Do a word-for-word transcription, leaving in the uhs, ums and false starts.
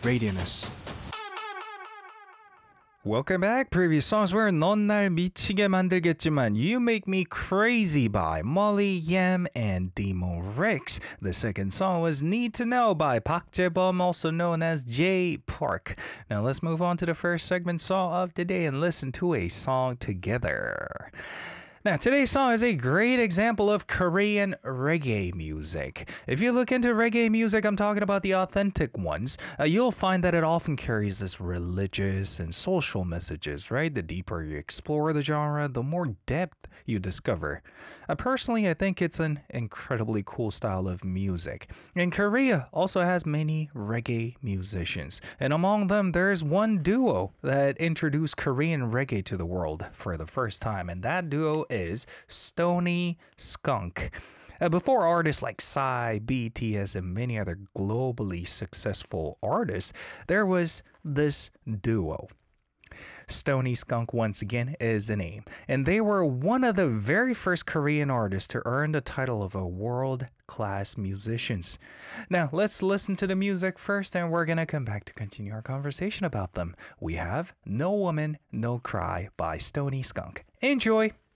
Radianess. Welcome back. Previous songs were 넌 날 미치게 만들겠지만 You Make Me Crazy by Molly Yam and Demo Ricks. The second song was Need to Know by Park Jae-bum, also known as Jay Park. Now let's move on to the first segment song of the day and listen to a song together. Now, today's song is a great example of Korean reggae music. If you look into reggae music, I'm talking about the authentic ones, uh, you'll find that it often carries this religious and social messages, right? The deeper you explore the genre, the more depth you discover. Uh, personally, I think it's an incredibly cool style of music. And Korea also has many reggae musicians. And among them, there's one duo that introduced Korean reggae to the world for the first time. And that duo is Stony Skunk. Uh, before artists like Psy, B T S, and many other globally successful artists, there was this duo. Stony Skunk, once again, is the name. And they were one of the very first Korean artists to earn the title of a world-class musicians. Now, let's listen to the music first, and we're going to come back to continue our conversation about them. We have No Woman, No Cry by Stony Skunk. Enjoy!